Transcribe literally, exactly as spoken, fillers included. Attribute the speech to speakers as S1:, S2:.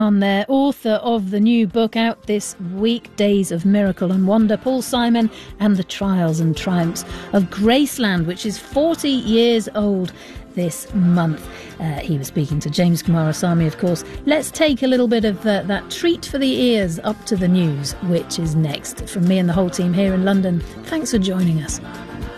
S1: On there, author of the new book out this week, Days of Miracle and Wonder, Paul Simon, and the Trials and Triumphs of Graceland, which is forty years old this month. Uh, he was speaking to James Kumarasamy, of course. Let's take a little bit of uh, that treat for the ears up to the news, which is next. From me and the whole team here in London, thanks for joining us.